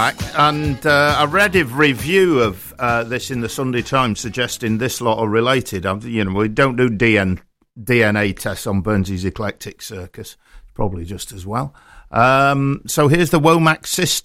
And I read a review of this in the Sunday Times suggesting this lot are related. We don't do DNA tests on Burnsy's Eclectic Circus. Probably just as well. So here's the Womack system.